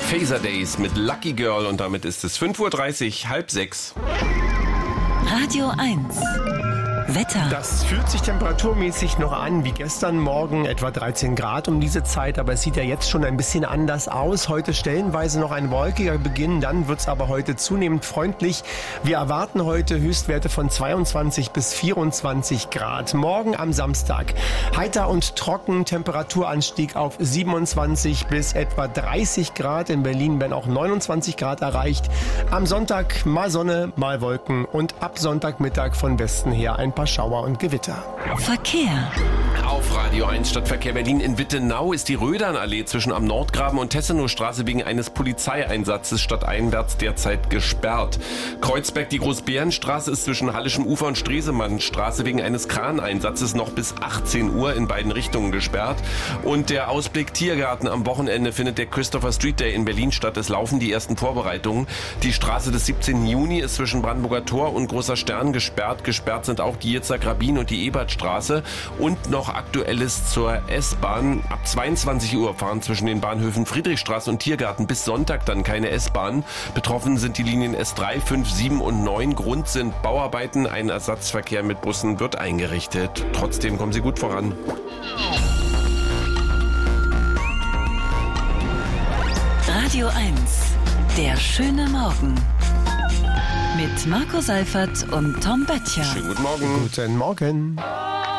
Phaser Days mit Lucky Girl und damit ist es 5:30 Uhr, halb sechs. Radio 1. Wetter. Das fühlt sich temperaturmäßig noch an wie gestern Morgen, etwa 13 Grad um diese Zeit, aber es sieht ja jetzt schon ein bisschen anders aus. Heute stellenweise noch ein wolkiger Beginn, dann wird es aber heute zunehmend freundlich. Wir erwarten heute Höchstwerte von 22 bis 24 Grad. Morgen am Samstag heiter und trocken, Temperaturanstieg auf 27 bis etwa 30 Grad. In Berlin werden auch 29 Grad erreicht. Am Sonntag mal Sonne, mal Wolken und ab Sonntagmittag von Westen her ein paar Schauer und Gewitter. Verkehr. Auf Radio 1 Stadtverkehr Berlin in Wittenau ist die Rödernallee zwischen am Nordgraben und Tessenowstraße wegen eines Polizeieinsatzes stadteinwärts derzeit gesperrt. Kreuzberg, die Großbärenstraße ist zwischen Hallischem Ufer und Stresemannstraße wegen eines Kraneinsatzes noch bis 18 Uhr in beiden Richtungen gesperrt. Und der Ausblick Tiergarten am Wochenende findet der Christopher Street Day in Berlin statt. Es laufen die ersten Vorbereitungen. Die Straße des 17. Juni ist zwischen Brandenburger Tor und Großer Stern gesperrt. Gesperrt sind auch die Jitzak Rabin und die Ebertstraße. Und noch Aktuelles zur S-Bahn. Ab 22 Uhr fahren zwischen den Bahnhöfen Friedrichstraße und Tiergarten bis Sonntag dann keine S-Bahn. Betroffen sind die Linien S3, 5, 7 und 9. Grund sind Bauarbeiten. Ein Ersatzverkehr mit Bussen wird eingerichtet. Trotzdem kommen sie gut voran. Radio 1. Der schöne Morgen. Mit Marco Seifert und Tom Böttcher. Schönen guten Morgen. Guten Morgen.